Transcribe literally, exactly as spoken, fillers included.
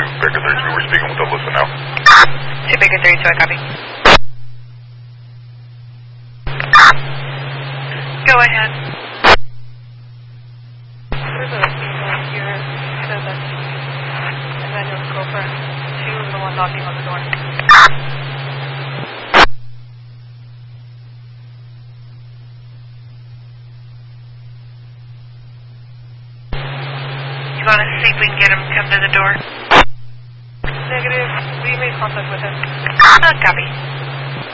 Baker thirty-two, we're speaking with Alyssa now. two Baker thirty-two, I copy. Go ahead. There's a female here that says that she's Emmanuel's girlfriend. She was the one knocking on the door. You want to see if we can get him to come to the door? Negative. We made contact with him. Uh, copy.